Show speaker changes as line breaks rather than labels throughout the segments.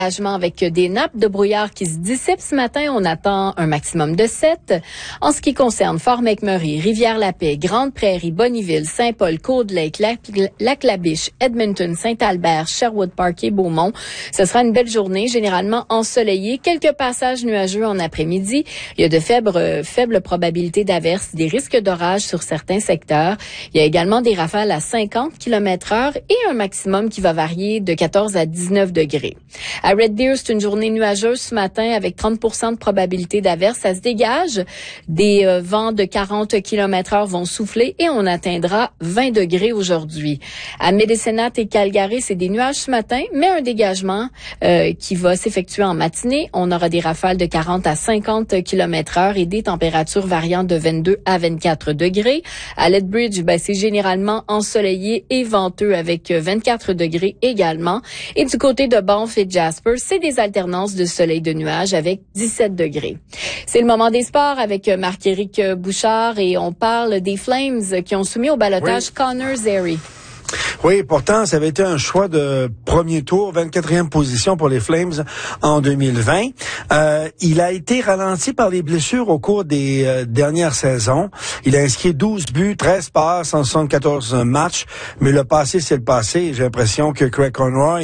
Avec des nappes de brouillard qui se dissipent ce matin, on attend un maximum de 7. En ce qui concerne Fort McMurray, Rivière-la-Paix, Grande-Prairie, Bonnyville, Saint-Paul, Cold-Lake, Lac-la-Biche, Edmonton, Saint-Albert, Sherwood Park et Beaumont, ce sera une belle journée, généralement ensoleillée. Quelques passages nuageux en après-midi. Il y a de faibles probabilités d'averses, des risques d'orage sur certains secteurs. Il y a également des rafales à 50 km/h et un maximum qui va varier de 14 à 19 degrés. À Red Deer, c'est une journée nuageuse ce matin avec 30% de probabilité d'averse. Ça se dégage. Des vents de 40 km/h vont souffler et on atteindra 20 degrés aujourd'hui. À Medicine Hat et Calgary, c'est des nuages ce matin, mais un dégagement qui va s'effectuer en matinée. On aura des rafales de 40 à 50 km/h et des températures variant de 22 à 24 degrés. À Lethbridge, c'est généralement ensoleillé et venteux avec 24 degrés également. Et du côté de Banff et Jasper, c'est des alternances de soleil et de nuages avec 17 degrés. C'est le moment des sports avec Marc-Éric Bouchard et on parle des Flames qui ont soumis au ballottage Connor Zary.
Oui, pourtant, ça avait été un choix de premier tour, 24e position pour les Flames en 2020. Il a été ralenti par les blessures au cours des dernières saisons. Il a inscrit 12 buts, 13 passes en 74 matchs, mais le passé, c'est le passé. J'ai l'impression que Craig Conroy,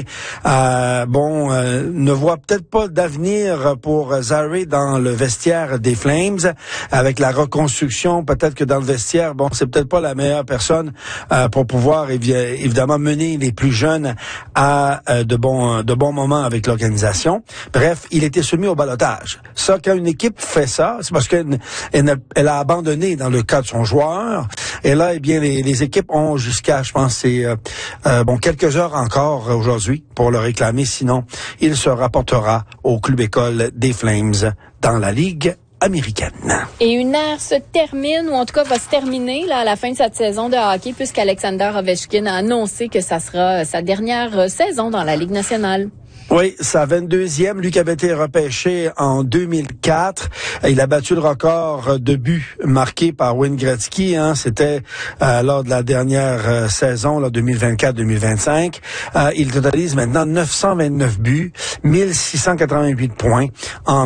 ne voit peut-être pas d'avenir pour Zary dans le vestiaire des Flames. Avec la reconstruction, peut-être que dans le vestiaire, c'est peut-être pas la meilleure personne pour pouvoir évidemment mener les plus jeunes à de bons moments avec l'organisation. Bref, il était soumis au ballottage. Ça, quand une équipe fait ça, c'est parce qu'elle a abandonné dans le cas de son joueur. Et là, les équipes ont jusqu'à, je pense, quelques heures encore aujourd'hui pour le réclamer. Sinon, il se rapportera au club école des Flames dans la Ligue américaine.
Et une ère se termine, ou en tout cas va se terminer là, à la fin de cette saison de hockey, puisqu'Alexander Ovechkin a annoncé que ça sera sa dernière saison dans la Ligue nationale.
Oui, sa 22e, lui qui avait été repêché en 2004. Il a battu le record de buts marqués par Wayne Gretzky. C'était lors de la dernière saison, 2024-2025. Il totalise maintenant 929 buts, 1688 points en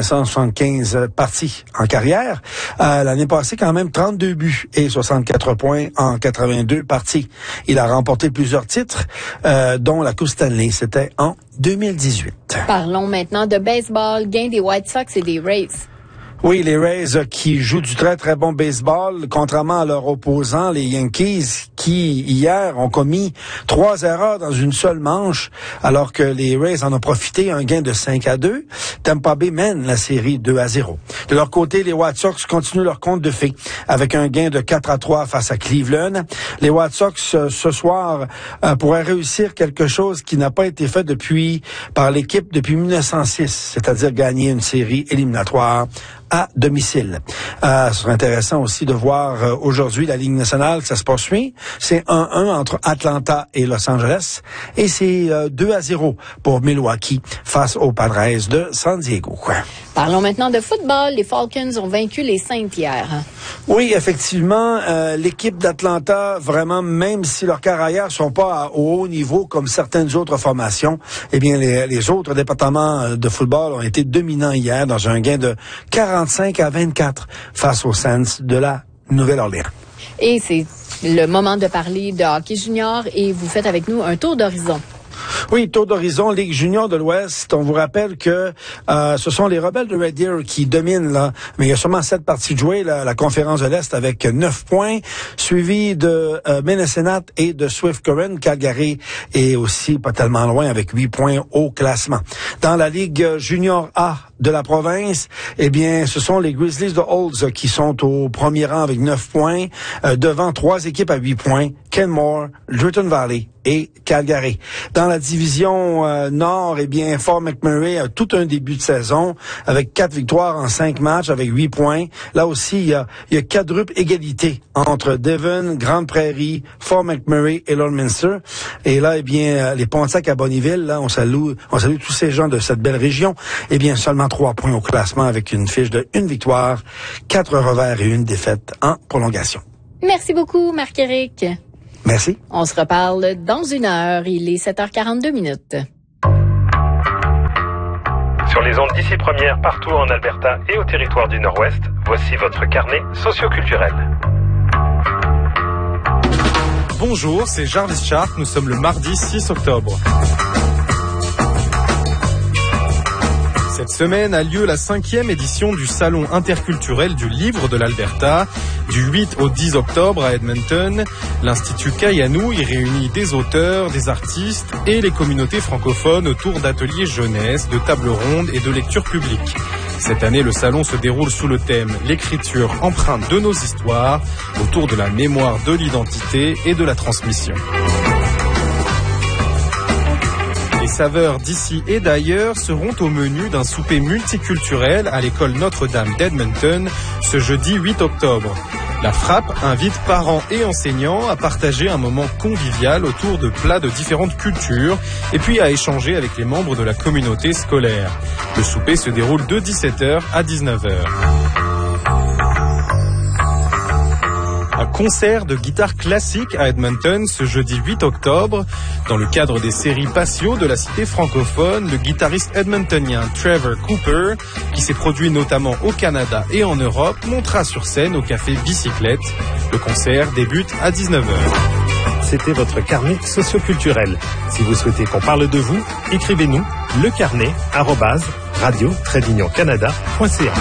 1575 parties en carrière. L'année passée, quand même, 32 buts et 64 points en 82 parties. Il a remporté plusieurs titres, dont la Coupe Stanley. C'était en 2018.
Parlons maintenant de baseball, gain des White Sox et des Rays.
Oui, les Rays qui jouent du très, très bon baseball, contrairement à leurs opposants, les Yankees, qui, hier, ont commis 3 erreurs dans une seule manche, alors que les Rays en ont profité, un gain de 5-2. Tampa Bay mène la série 2-0. De leur côté, les White Sox continuent leur conte de fées, avec un gain de 4-3 face à Cleveland. Les White Sox, ce soir, pourraient réussir quelque chose qui n'a pas été fait par l'équipe depuis 1906, c'est-à-dire gagner une série éliminatoire à domicile. Ce serait intéressant aussi de voir aujourd'hui la Ligue nationale, que ça se poursuit. C'est 1-1 entre Atlanta et Los Angeles et c'est 2-0 pour Milwaukee face aux Padres de San Diego.
Parlons maintenant de football. Les Falcons ont vaincu les Saints hier.
Oui, effectivement, l'équipe d'Atlanta, vraiment, même si leurs carrières sont pas au haut niveau comme certaines autres formations, les autres départements de football ont été dominants hier dans un gain de 45-24 face aux Saints de la Nouvelle-Orléans.
Et c'est le moment de parler de hockey junior et vous faites avec nous un tour d'horizon.
Oui, tour d'horizon, Ligue junior de l'Ouest. On vous rappelle que ce sont les Rebelles de Red Deer qui dominent, là. Mais il y a seulement 7 parties de jouer, la conférence de l'Est avec 9 points, suivi de Medicine et de Swift Current. Calgary est aussi pas tellement loin avec 8 points au classement. Dans la Ligue junior A de la province, ce sont les Grizzlies de Olds qui sont au premier rang avec 9 points, devant 3 équipes à 8 points, Kenmore, Drayton Valley et Calgary. Dans la division Nord, Fort McMurray a tout un début de saison avec 4 victoires en 5 matchs avec 8 points. Là aussi, il y a quadruple égalité entre Devon, Grande Prairie, Fort McMurray et Lloydminster. Et là, les Pontiac à Bonnyville, là, on salue tous ces gens de cette belle région. Seulement 3 points au classement avec une fiche de 1 victoire, 4 revers et 1 défaite en prolongation.
Merci beaucoup, Marc-Éric.
Merci.
On se reparle dans 1 heure. Il est 7h42.
les ondes d'ici première partout en Alberta et au territoire du Nord-Ouest, voici votre carnet socioculturel.
Bonjour, c'est Jarvis Sharp, nous sommes le mardi 6 octobre. Cette semaine a lieu la 5e édition du Salon interculturel du livre de l'Alberta. Du 8 au 10 octobre à Edmonton, l'Institut Kayanou y réunit des auteurs, des artistes et les communautés francophones autour d'ateliers jeunesse, de tables rondes et de lectures publiques. Cette année, le salon se déroule sous le thème « L'écriture empreinte de nos histoires » autour de la mémoire de l'identité et de la transmission. Les saveurs d'ici et d'ailleurs seront au menu d'un souper multiculturel à l'école Notre-Dame d'Edmonton ce jeudi 8 octobre. La Frappe invite parents et enseignants à partager un moment convivial autour de plats de différentes cultures et puis à échanger avec les membres de la communauté scolaire. Le souper se déroule de 17h à 19h. Un concert de guitare classique à Edmonton ce jeudi 8 octobre. Dans le cadre des séries Patio de la cité francophone, le guitariste edmontonien Trevor Cooper, qui s'est produit notamment au Canada et en Europe, montera sur scène au café Bicyclette. Le concert débute à 19h.
C'était votre carnet socioculturel. Si vous souhaitez qu'on parle de vous, écrivez-nous lecarnet@radio-canada.ca.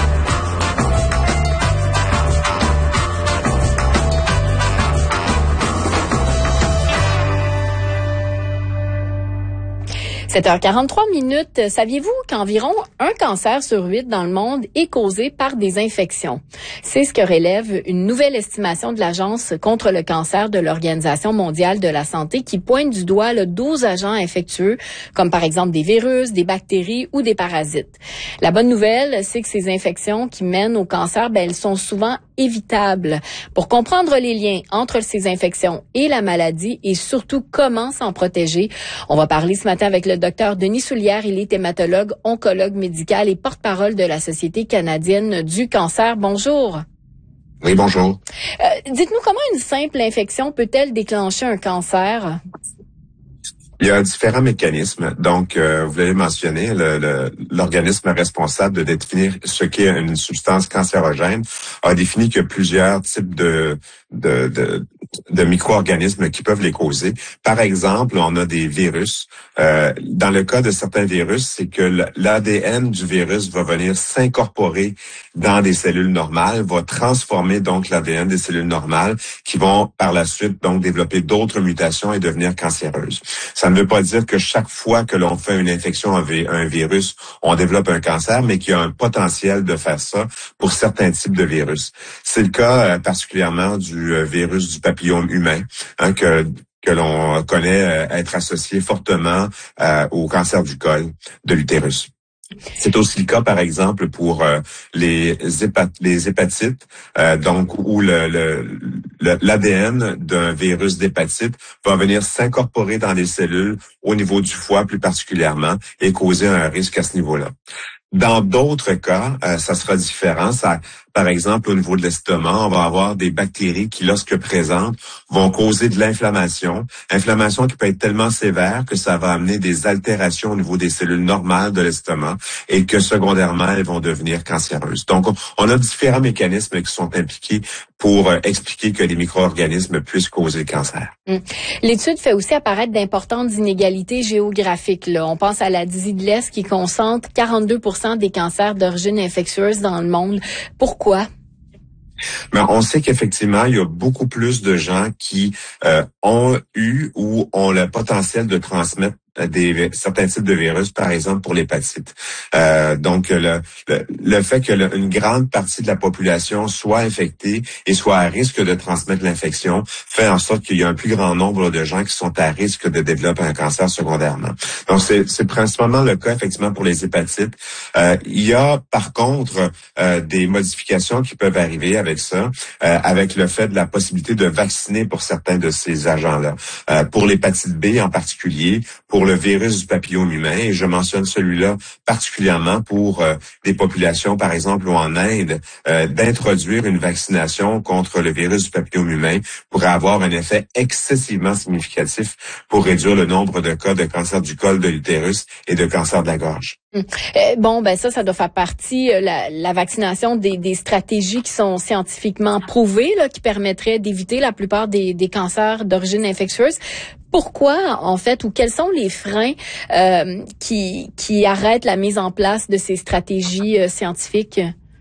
7h43. Saviez-vous qu'environ un cancer sur 8 dans le monde est causé par des infections? C'est ce que relève une nouvelle estimation de l'Agence contre le cancer de l'Organisation mondiale de la santé qui pointe du doigt 12 agents infectieux, comme par exemple des virus, des bactéries ou des parasites. La bonne nouvelle, c'est que ces infections qui mènent au cancer, elles sont souvent évitables. Pour comprendre les liens entre ces infections et la maladie et surtout comment s'en protéger, on va parler ce matin avec le docteur Denis Soulière. Il est hématologue, oncologue médical et porte-parole de la Société canadienne du cancer. Bonjour.
Oui, bonjour.
Dites-nous, comment une simple infection peut-elle déclencher un cancer?
Il y a différents mécanismes. Donc, vous l'avez mentionné, l'organisme responsable de définir ce qu'est une substance cancérogène a défini qu'il y a plusieurs types de micro-organismes qui peuvent les causer. Par exemple, on a des virus. Dans le cas de certains virus, c'est que l'ADN du virus va venir s'incorporer dans des cellules normales, va transformer donc l'ADN des cellules normales qui vont par la suite donc développer d'autres mutations et devenir cancéreuses. Ça ne veut pas dire que chaque fois que l'on fait une infection avec un virus, on développe un cancer, mais qu'il y a un potentiel de faire ça pour certains types de virus. C'est le cas particulièrement du virus du papillome humain, que l'on connaît être associé fortement au cancer du col de l'utérus. C'est aussi le cas, par exemple, pour les hépatites, donc où l'ADN d'un virus d'hépatite va venir s'incorporer dans les cellules au niveau du foie plus particulièrement et causer un risque à ce niveau-là. Dans d'autres cas, ça sera différent. Par exemple, au niveau de l'estomac, on va avoir des bactéries qui, lorsque présentes, vont causer de l'inflammation. Inflammation qui peut être tellement sévère que ça va amener des altérations au niveau des cellules normales de l'estomac et que, secondairement, elles vont devenir cancéreuses. Donc, on a différents mécanismes qui sont impliqués pour expliquer que les micro-organismes puissent causer le cancer.
L'étude fait aussi apparaître d'importantes inégalités géographiques. On pense à l'Asie de l'Est qui concentre 42% des cancers d'origine infectieuse dans le monde. Pourquoi?
Mais on sait qu'effectivement, il y a beaucoup plus de gens qui ont eu ou ont le potentiel de transmettre certains types de virus, par exemple pour l'hépatite. Donc, le fait que une grande partie de la population soit infectée et soit à risque de transmettre l'infection fait en sorte qu'il y a un plus grand nombre de gens qui sont à risque de développer un cancer secondairement. Donc, c'est principalement le cas, effectivement, pour les hépatites. Il y a, par contre, des modifications qui peuvent arriver avec ça, avec le fait de la possibilité de vacciner pour certains de ces agents-là. Pour l'hépatite B en particulier, pour le virus du papillome humain. Et je mentionne celui-là particulièrement pour des populations, par exemple, ou en Inde, d'introduire une vaccination contre le virus du papillome humain pourrait avoir un effet excessivement significatif pour réduire le nombre de cas de cancer du col de l'utérus et de cancer de la gorge.
Bon, ben ça doit faire partie, la vaccination des stratégies qui sont scientifiquement prouvées, là, qui permettraient d'éviter la plupart des cancers d'origine infectieuse. Pourquoi, en fait, ou quels sont les freins qui arrêtent la mise en place de ces stratégies scientifiques?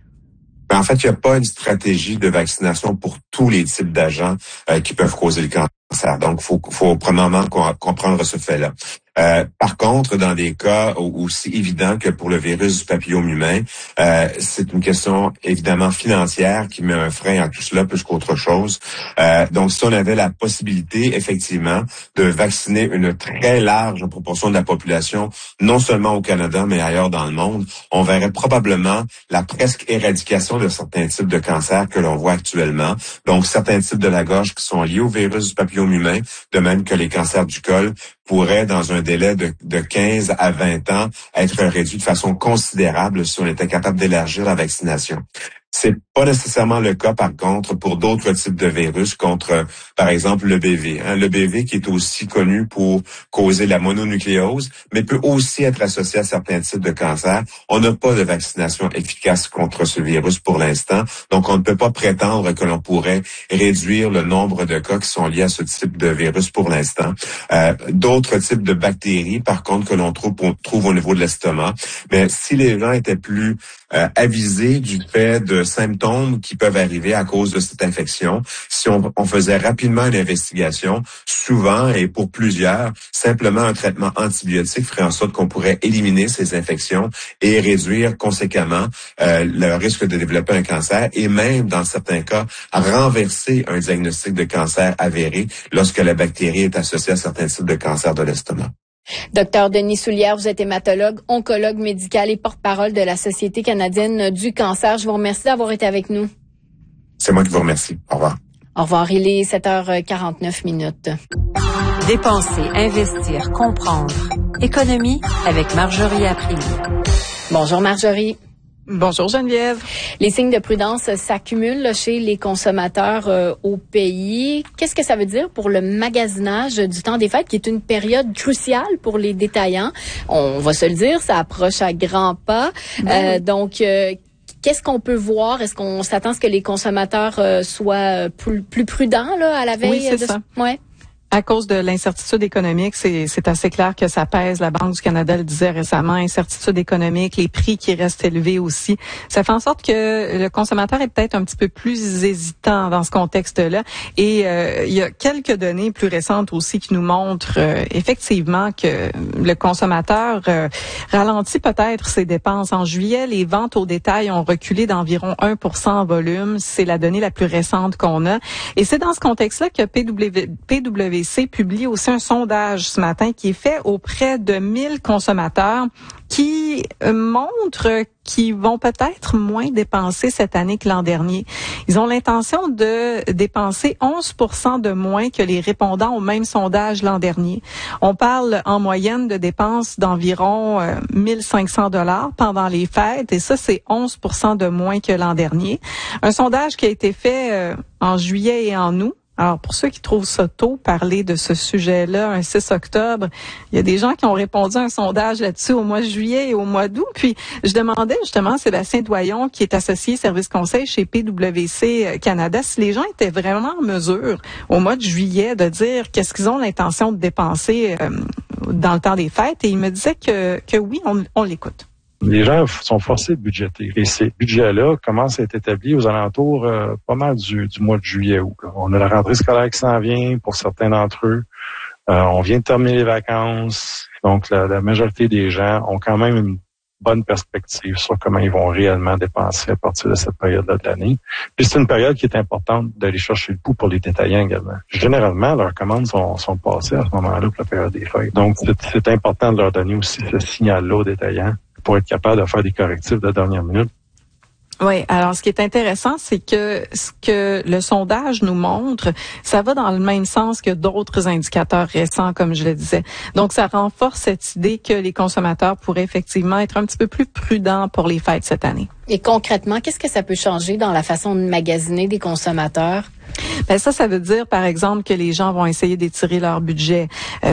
En fait, il n'y a pas une stratégie de vaccination pour tous les types d'agents qui peuvent causer le cancer. Donc, faut premièrement comprendre ce fait-là. Par contre, dans des cas aussi évidents que pour le virus du papillome humain, c'est une question évidemment financière qui met un frein à tout cela plus qu'autre chose. Donc, si on avait la possibilité, effectivement, de vacciner une très large proportion de la population, non seulement au Canada, mais ailleurs dans le monde, on verrait probablement la presque éradication de certains types de cancers que l'on voit actuellement. Donc, certains types de la gorge qui sont liés au virus du papillome humain, de même que les cancers du col, pourrait, dans un délai de 15 à 20 ans, être réduit de façon considérable si on était capable d'élargir la vaccination. C'est pas nécessairement le cas, par contre, pour d'autres types de virus, contre, par exemple, le BV. Le BV qui est aussi connu pour causer la mononucléose, mais peut aussi être associé à certains types de cancers. On n'a pas de vaccination efficace contre ce virus pour l'instant, donc on ne peut pas prétendre que l'on pourrait réduire le nombre de cas qui sont liés à ce type de virus pour l'instant. D'autres types de bactéries, par contre, que l'on trouve au niveau de l'estomac, mais si les gens étaient plus avisés du fait de symptômes qui peuvent arriver à cause de cette infection, si on faisait rapidement une investigation, souvent et pour plusieurs, simplement un traitement antibiotique ferait en sorte qu'on pourrait éliminer ces infections et réduire conséquemment le risque de développer un cancer et même, dans certains cas, renverser un diagnostic de cancer avéré lorsque la bactérie est associée à certains types de cancer de l'estomac.
Docteur Denis Soulière, vous êtes hématologue, oncologue médical et porte-parole de la Société canadienne du cancer. Je vous remercie d'avoir été avec nous.
C'est moi qui vous remercie. Au revoir.
Au revoir. Il est 7h49.
Dépenser, investir, comprendre. Économie avec Marjorie Aprile.
Bonjour Marjorie.
Bonjour Geneviève.
Les signes de prudence s'accumulent chez les consommateurs au pays. Qu'est-ce que ça veut dire pour le magasinage du temps des fêtes, qui est une période cruciale pour les détaillants? On va se le dire, ça approche à grands pas. Donc, qu'est-ce qu'on peut voir? Est-ce qu'on s'attend à ce que les consommateurs soient plus prudents là, à la veille?
Oui, c'est ça.
Ouais.
À cause de l'incertitude économique, c'est assez clair que ça pèse. La Banque du Canada le disait récemment, incertitude économique, les prix qui restent élevés aussi. Ça fait en sorte que le consommateur est peut-être un petit peu plus hésitant dans ce contexte-là. Et il y a quelques données plus récentes aussi qui nous montrent effectivement que le consommateur ralentit peut-être ses dépenses. En juillet, les ventes au détail ont reculé d'environ 1% en volume. C'est la donnée la plus récente qu'on a. Et c'est dans ce contexte-là que PwC publie aussi un sondage ce matin qui est fait auprès de 1000 consommateurs qui montrent qu'ils vont peut-être moins dépenser cette année que l'an dernier. Ils ont l'intention de dépenser 11% de moins que les répondants au même sondage l'an dernier. On parle en moyenne de dépenses d'environ 1500 $ pendant les fêtes et ça, c'est 11% de moins que l'an dernier. Un sondage qui a été fait en juillet et en août. Alors, pour ceux qui trouvent ça tôt, parler de ce sujet-là, un 6 octobre, il y a des gens qui ont répondu à un sondage là-dessus au mois de juillet et au mois d'août. Puis, je demandais justement à Sébastien Doyon, qui est associé service conseil chez PwC Canada, si les gens étaient vraiment en mesure, au mois de juillet, de dire qu'est-ce qu'ils ont l'intention de dépenser dans le temps des fêtes. Et il me disait que oui, on l'écoute.
Les gens sont forcés de budgéter. Et ces budgets-là commencent à être établis aux alentours pas mal du mois de juillet-août. On a la rentrée scolaire qui s'en vient pour certains d'entre eux. On vient de terminer les vacances. Donc, la majorité des gens ont quand même une bonne perspective sur comment ils vont réellement dépenser à partir de cette période-là de l'année. Puis c'est une période qui est importante d'aller chercher le pouls pour les détaillants également. Généralement, leurs commandes sont passées à ce moment-là pour la période des fêtes. Donc, c'est important de leur donner aussi ce signal-là aux détaillants pour être capable de faire des correctifs de dernière minute
Oui, alors ce qui est intéressant, c'est que ce que le sondage nous montre, ça va dans le même sens que d'autres indicateurs récents, comme je le disais. Donc, ça renforce cette idée que les consommateurs pourraient effectivement être un petit peu plus prudents pour les fêtes cette année.
Et concrètement, qu'est-ce que ça peut changer dans la façon de magasiner des consommateurs?
Ben ça veut dire, par exemple, que les gens vont essayer d'étirer leur budget.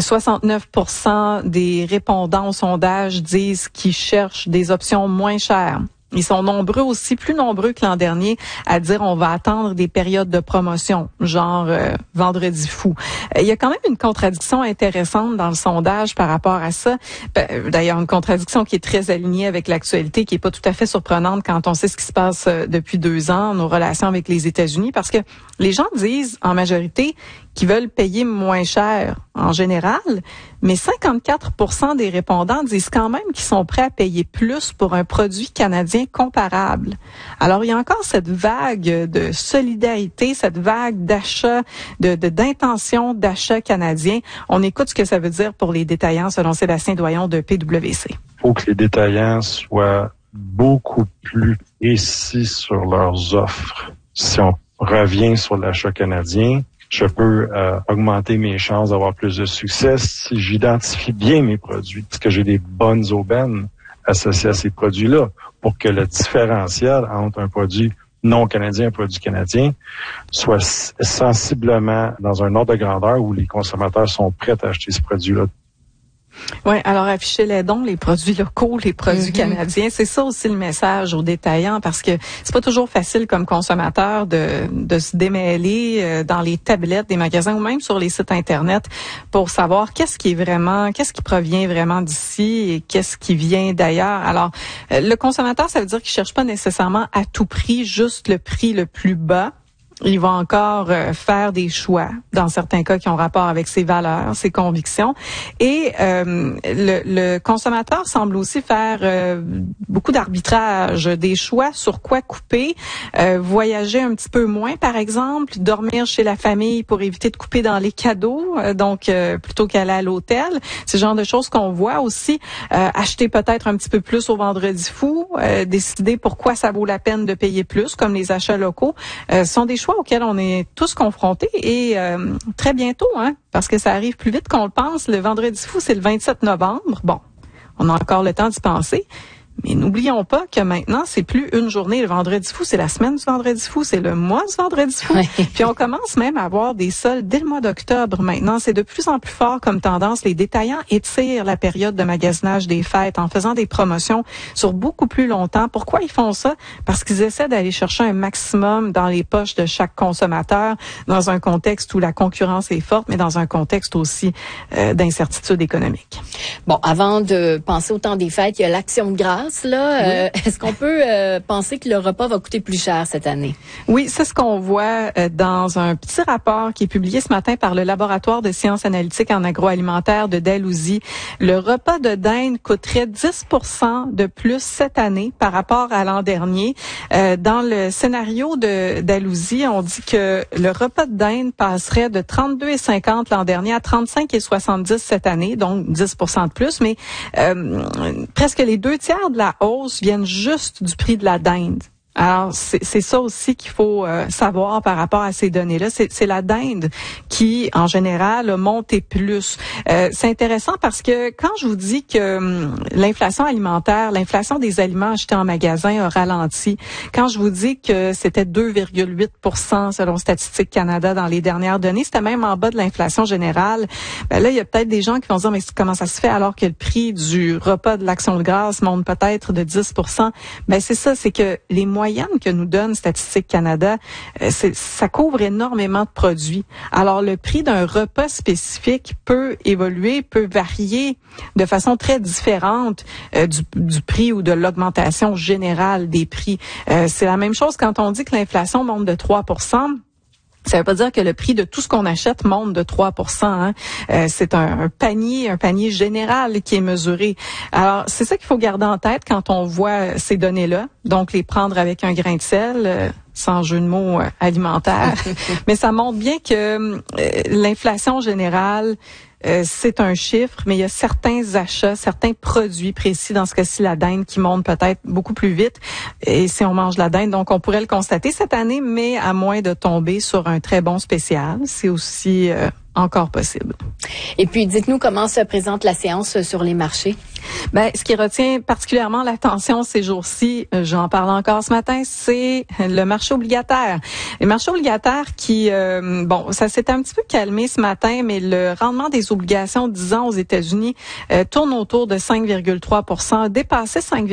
69% des répondants au sondage disent qu'ils cherchent des options moins chères. Ils sont nombreux aussi, plus nombreux que l'an dernier, à dire on va attendre des périodes de promotion, genre Vendredi fou. Il y a quand même une contradiction intéressante dans le sondage par rapport à ça. D'ailleurs, une contradiction qui est très alignée avec l'actualité, qui est pas tout à fait surprenante quand on sait ce qui se passe depuis 2 ans, nos relations avec les États-Unis, parce que les gens disent en majorité qu'ils veulent payer moins cher en général, mais 54% des répondants disent quand même qu'ils sont prêts à payer plus pour un produit canadien comparable. Alors, il y a encore cette vague de solidarité, cette vague d'achat, d'intention d'achat canadien. On écoute ce que ça veut dire pour les détaillants, selon Sébastien Doyon de PwC.
Il faut que les détaillants soient beaucoup plus précis sur leurs offres. Si on revient sur l'achat canadien, je peux augmenter mes chances d'avoir plus de succès si j'identifie bien mes produits, parce que j'ai des bonnes aubaines associées à ces produits-là, pour que le différentiel entre un produit non canadien et un produit canadien soit sensiblement dans un ordre de grandeur où les consommateurs sont prêts à acheter ces produits-là.
Oui, alors afficher les dons, les produits locaux, les produits canadiens, c'est ça aussi le message aux détaillants, parce que c'est pas toujours facile comme consommateur de se démêler dans les tablettes des magasins ou même sur les sites internet pour savoir qu'est-ce qui provient vraiment d'ici et qu'est-ce qui vient d'ailleurs. Alors, le consommateur, ça veut dire qu'il cherche pas nécessairement à tout prix juste le prix le plus bas. Il va encore faire des choix, dans certains cas qui ont rapport avec ses valeurs, ses convictions. Et le consommateur semble aussi faire beaucoup d'arbitrage, des choix sur quoi couper, voyager un petit peu moins, par exemple, dormir chez la famille pour éviter de couper dans les cadeaux, donc plutôt qu'aller à l'hôtel. C'est le genre de choses qu'on voit aussi. Acheter peut-être un petit peu plus au Vendredi fou, décider pourquoi ça vaut la peine de payer plus, comme les achats locaux, sont des choix auxquels on est tous confrontés et très bientôt, parce que ça arrive plus vite qu'on le pense. Le Vendredi fou, c'est le 27 novembre. Bon, on a encore le temps d'y penser. Mais n'oublions pas que maintenant, c'est plus une journée le Vendredi fou, c'est la semaine du Vendredi fou, c'est le mois du Vendredi fou. Oui. Puis on commence même à avoir des soldes dès le mois d'octobre maintenant. C'est de plus en plus fort comme tendance. Les détaillants étirent la période de magasinage des fêtes en faisant des promotions sur beaucoup plus longtemps. Pourquoi ils font ça? Parce qu'ils essaient d'aller chercher un maximum dans les poches de chaque consommateur dans un contexte où la concurrence est forte, mais dans un contexte aussi d'incertitude économique.
Bon, avant de penser au temps des fêtes, il y a l'Action de grâce. Là, est-ce qu'on peut penser que le repas va coûter plus cher cette année?
Oui, c'est ce qu'on voit dans un petit rapport qui est publié ce matin par le laboratoire de sciences analytiques en agroalimentaire de Dalhousie. Le repas de dinde coûterait 10% de plus cette année par rapport à l'an dernier. Dans le scénario de Dalhousie, on dit que le repas de dinde passerait de 32,50 l'an dernier à 35,70 cette année, donc 10% de plus, mais presque les 2/3 de la hausse viennent juste du prix de la dinde. Alors, c'est ça aussi qu'il faut savoir par rapport à ces données-là. C'est la dinde qui, en général, a monté plus. C'est intéressant parce que quand je vous dis que l'inflation alimentaire, l'inflation des aliments achetés en magasin a ralenti, quand je vous dis que c'était 2,8% selon Statistique Canada dans les dernières données, c'était même en bas de l'inflation générale. Ben là, il y a peut-être des gens qui vont dire, mais comment ça se fait alors que le prix du repas de l'Action de grâce monte peut-être de 10%? Ben c'est ça, c'est que les moyens que nous donne Statistique Canada, ça couvre énormément de produits. Alors, le prix d'un repas spécifique peut évoluer, peut varier de façon très différente du prix ou de l'augmentation générale des prix. C'est la même chose quand on dit que l'inflation monte de 3%. Ça veut pas dire que le prix de tout ce qu'on achète monte de 3%. C'est un panier général qui est mesuré. Alors, c'est ça qu'il faut garder en tête quand on voit ces données-là. Donc, les prendre avec un grain de sel, sans jeu de mots alimentaire. Mais ça montre bien que l'inflation générale c'est un chiffre, mais il y a certains achats, certains produits précis, dans ce cas-ci la dinde, qui montent peut-être beaucoup plus vite. Et si on mange la dinde, donc on pourrait le constater cette année, mais à moins de tomber sur un très bon spécial, c'est aussi encore possible.
Et puis, dites-nous comment se présente la séance sur les marchés.
Ben, ce qui retient particulièrement l'attention ces jours-ci, j'en parle encore ce matin, c'est le marché obligataire. Les marchés obligataires qui, ça s'est un petit peu calmé ce matin, mais le rendement des obligations 10 ans aux États-Unis tourne autour de 5,3 %, dépassé 5,3